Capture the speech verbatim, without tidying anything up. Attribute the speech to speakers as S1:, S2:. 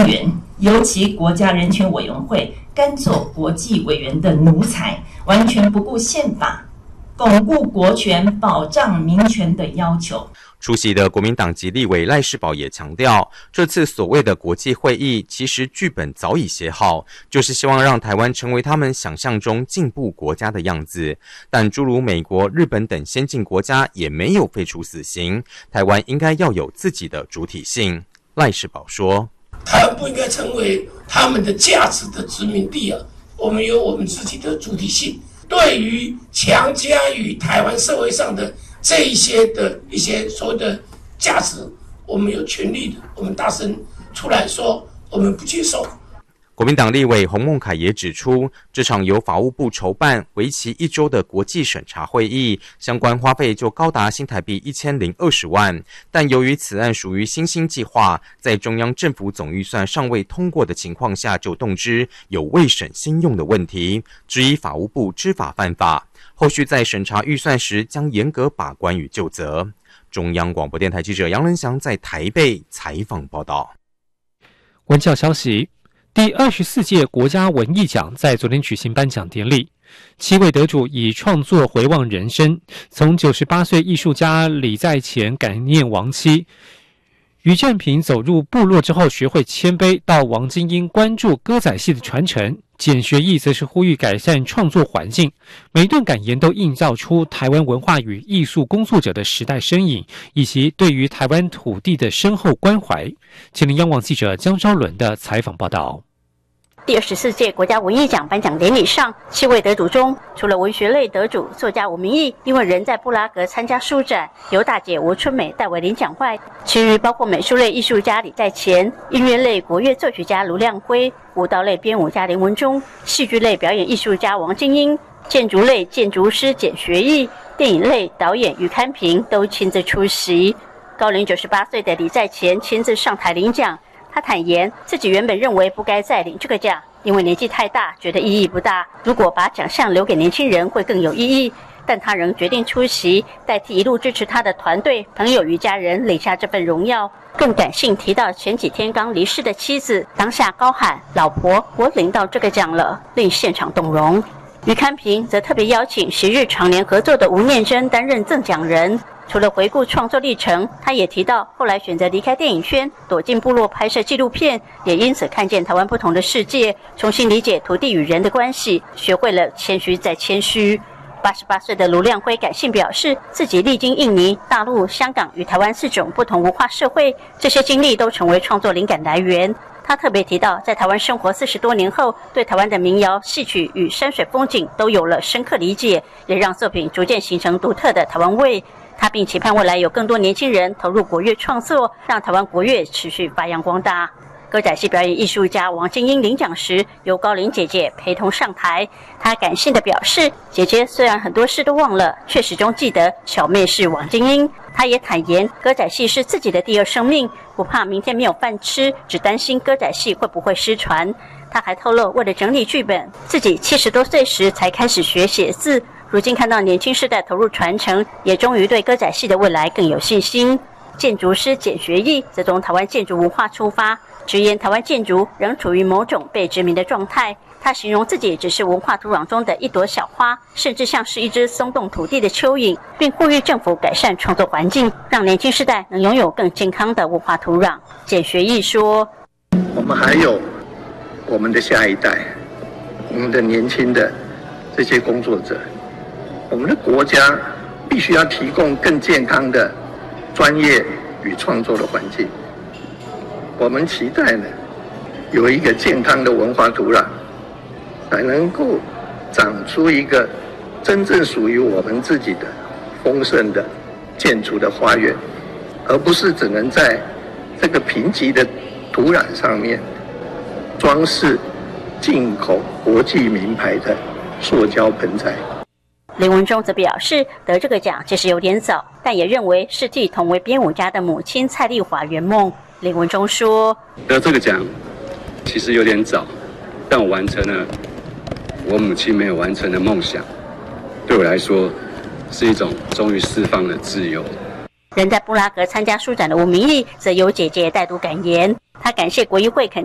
S1: 官员，尤其国家人权委员会，甘做国际委员的奴才，完全不顾宪法巩固国权、保障民权的要求。
S2: 出席的国民党籍立委赖士葆也强调，这次所谓的国际会议，其实剧本早已写好，就是希望让台湾成为他们想象中进步国家的样子。但诸如美国、日本等先进国家也没有废除死刑，台湾应该要有自己的主体性。赖士葆说，
S3: 台湾不应该成为他们的价值的殖民地啊，我们有我们自己的主体性。对于强加于台湾社会上的这一些的一些所谓的价值，我们有权利的，我们大声出来说，我们不接受。
S2: 国民党立委洪孟凯也指出，这场由法务部筹办、为期一周的国际审查会议，相关花费就高达新台币一千零二十万。但由于此案属于新兴计划，在中央政府总预算尚未通过的情况下就动之，有未审先用的问题，质疑法务部知法犯法。后续在审查预算时将严格把关与究责。中央广播电台记者杨仁祥在台北采访报道。
S4: 文教消息。第二十四届国家文艺奖在昨天举行颁奖典礼，七位得主以创作回望人生，从九十八岁艺术家李在前感念亡妻，于正平走入部落之后学会谦卑，到王金英关注歌仔戏的传承，简学义则是呼吁改善创作环境。每一段感言都映照出台湾文化与艺术工作者的时代身影，以及对于台湾土地的深厚关怀。请您央网记者江昭伦的采访报道。
S5: 第二十四届国家文艺奖颁奖典礼上，七位得主中，除了文学类得主作家吴明益因为人在布拉格参加书展，由大姐吴春美代为领奖外，其余包括美术类艺术家李在前、音乐类国乐作曲家卢亮辉、舞蹈类编舞家林文忠、戏剧类表演艺术家王金英、建筑类建筑师简学义、电影类导演于堪平都亲自出席。高龄九十八岁的李在前亲自上台领奖。他坦言，自己原本认为不该再领这个奖，因为年纪太大，觉得意义不大。如果把奖项留给年轻人，会更有意义。但他仍决定出席，代替一路支持他的团队、朋友与家人领下这份荣耀。更感性提到前几天刚离世的妻子，当下高喊：“老婆，我领到这个奖了”，令现场动容。于堪平则特别邀请昔日常年合作的吴念真担任赠奖人。除了回顾创作历程，他也提到后来选择离开电影圈，躲进部落拍摄纪录片，也因此看见台湾不同的世界，重新理解土地与人的关系，学会了谦虚再谦虚。八十八岁的卢亮辉感性表示，自己历经印尼、大陆、香港与台湾四种不同文化社会，这些经历都成为创作灵感来源。他特别提到，在台湾生活四十多年后，对台湾的民谣、戏曲与山水风景都有了深刻理解，也让作品逐渐形成独特的台湾味。他并期盼未来有更多年轻人投入国乐创作，让台湾国乐持续发扬光大。歌仔戏表演艺术家王金英领奖时，由高龄姐姐陪同上台。她感性地表示，姐姐虽然很多事都忘了，却始终记得小妹是王金英。她也坦言，歌仔戏是自己的第二生命，不怕明天没有饭吃，只担心歌仔戏会不会失传。她还透露，为了整理剧本，自己七十多岁时才开始学写字。如今看到年轻世代投入传承，也终于对歌仔戏的未来更有信心。建筑师简学义则从台湾建筑文化出发，直言台湾建筑仍处于某种被殖民的状态。他形容自己只是文化土壤中的一朵小花，甚至像是一只松动土地的蚯蚓，并呼吁政府改善创作环境，让年轻世代能拥有更健康的文化土壤。简学义说：“
S6: 我们还有我们的下一代，我们的年轻的这些工作者。”我们的国家必须要提供更健康的专业与创作的环境。我们期待呢，有一个健康的文化土壤，才能够长出一个真正属于我们自己的丰盛的建筑的花园，而不是只能在这个贫瘠的土壤上面装饰进口国际名牌的塑胶盆栽。
S5: 林文忠则表示，得这个奖其实有点早，但也认为是替同为编舞家的母亲蔡丽华圆梦。林文忠说：“
S7: 得这个奖其实有点早，但我完成了我母亲没有完成的梦想，对我来说是一种终于释放了自由。”
S5: 人在布拉格参加书展的吴明益则由姐姐带读感言，他感谢国艺会肯